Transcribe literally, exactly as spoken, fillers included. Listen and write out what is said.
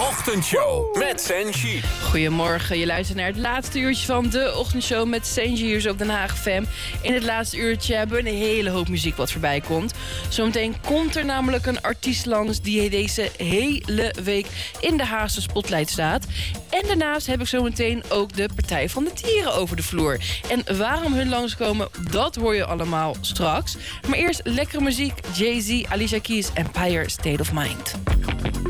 Ochtendshow met Senji. Goedemorgen, je luistert naar het laatste uurtje van de Ochtendshow met Senji hier zo op Den Haag F M. In het laatste uurtje hebben we een hele hoop muziek wat voorbij komt. Zometeen komt er namelijk een artiest langs die deze hele week in de Haagse spotlight staat. En daarnaast heb ik zometeen ook de Partij van de Dieren over de vloer. En waarom hun langskomen, dat hoor je allemaal straks. Maar eerst lekkere muziek, Jay-Z, Alicia Keys, Empire State of Mind.